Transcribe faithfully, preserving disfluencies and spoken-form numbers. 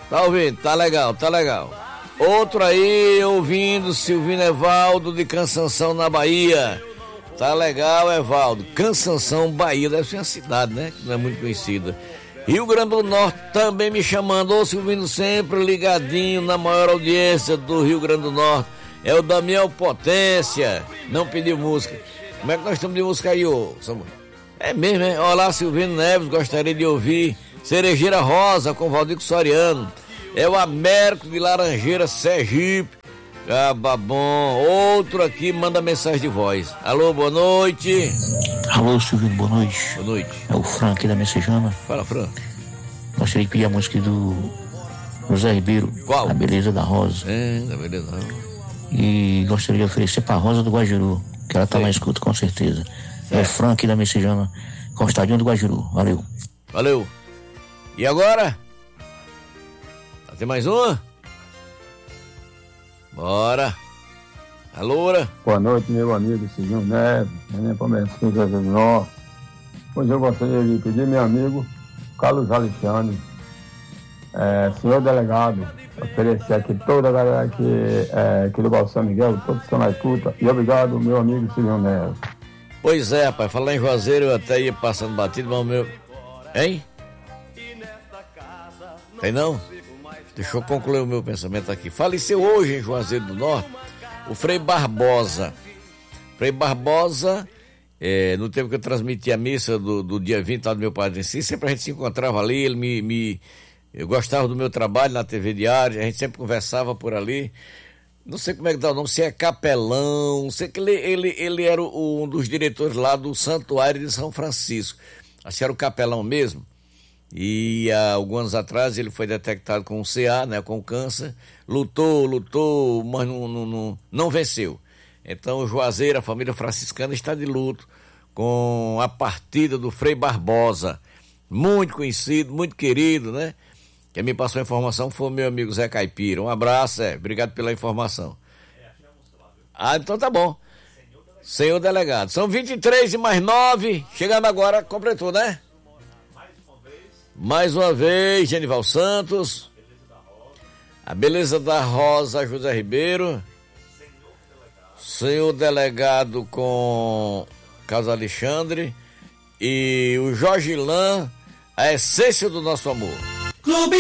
Tá ouvindo? Tá legal, tá legal. Outro aí, ouvindo Silvino Evaldo de Cansanção, na Bahia. Tá legal, Evaldo. Cansanção, Bahia, deve ser uma cidade, né? Que não é muito conhecida. Rio Grande do Norte também me chamando. Ô Silvino, sempre ligadinho na maior audiência do Rio Grande do Norte. É o Daniel Potência. Não pediu música. Como é que nós estamos de música aí, ô Samuel? É mesmo, hein? Olá, Silvino Neves, gostaria de ouvir Cerejeira Rosa com Valdir Soriano. É o Américo de Laranjeira, Sergipe. Ah, bom. Outro aqui manda mensagem de voz. Alô, boa noite. Alô, Silvino, boa noite. Boa noite. É o Fran aqui da Messejana. Fala, Fran. Gostaria de pedir a música do José Ribeiro. Qual? A Beleza da Rosa. É, a Beleza da Rosa. E gostaria de oferecer pra Rosa do Guajiru, que ela tá Sim. na escuta, com certeza. Certo. É o Fran aqui da Messejana, Costadinho do Guajiru. Valeu. Valeu. E agora? Tem mais uma? Bora. Alô? Boa noite, meu amigo Silvino Neves, Neném Palmeirense do Norte. Hoje eu gostaria de pedir meu amigo Carlos Alexandre, é, senhor delegado, oferecer aqui toda a galera aqui, é, aqui do Baú São Miguel, todos estão na escuta. E obrigado, meu amigo Silvino Neves. Pois é, rapaz, falar em Juazeiro eu até ia passando batido, mas o meu... Hein? Tem não? Deixa eu concluir o meu pensamento aqui. Faleceu hoje em Juazeiro do Norte o Frei Barbosa. Frei Barbosa, é, no tempo que eu transmiti a missa do, do dia vinte lá do meu padre em si, sempre a gente se encontrava ali, ele me, me... Eu gostava do meu trabalho na T V Diário, a gente sempre conversava por ali. Não sei como é que dá o nome, se é capelão, sei que ele, ele, ele era o, um dos diretores lá do Santuário de São Francisco. Acho que era o capelão mesmo. E há alguns anos atrás ele foi detectado com o C A, né, com câncer, lutou, lutou, mas não, não, não, não venceu. Então o Juazeiro, a família franciscana, está de luto com a partida do Frei Barbosa, muito conhecido, muito querido, né? Quem me passou a informação foi o meu amigo Zé Caipira. Um abraço, é, obrigado pela informação. Ah, então tá bom. Senhor delegado, são vinte e três e mais nove, chegando agora, completou, né? Mais uma vez, Genival Santos, a Beleza da Rosa, José Ribeiro, senhor delegado com Carlos Alexandre e o Jorge Lan, a essência do nosso amor. Clube